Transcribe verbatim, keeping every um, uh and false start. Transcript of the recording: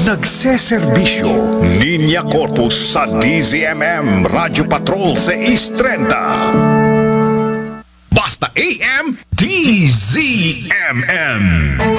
Nagseserbisyo Linya Corpus sa D Z M M Radio Patrol six thirty. Basta A M D Z M M.